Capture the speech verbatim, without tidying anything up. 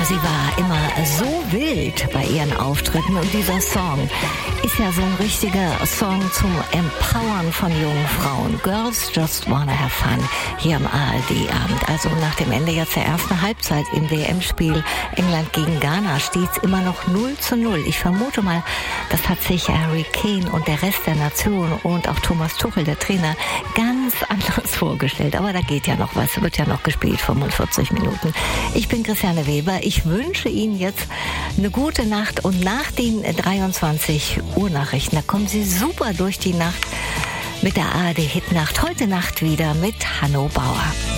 sie war immer so wild bei ihren Auftritten und dieser Song ist ja so ein richtiger Song zum Empowern von jungen Frauen. Girls Just Wanna Have Fun hier am A R D-Abend. Also nach dem Ende jetzt der ersten Halbzeit im W M-Spiel England gegen Ghana steht es immer noch null zu null. Ich vermute mal, das hat sich Harry Kane und der Rest der Nation und auch Thomas Tuchel, der Trainer, ganz anders vorgestellt. Aber da geht ja noch was, wird ja noch gespielt, fünfundvierzig Minuten. Ich bin Christiane Weber. Ich wünsche Ihnen jetzt eine gute Nacht und nach den dreiundzwanzig Uhr Nachrichten, da kommen Sie super durch die Nacht mit der A R D Hitnacht. Heute Nacht wieder mit Hanno Bauer.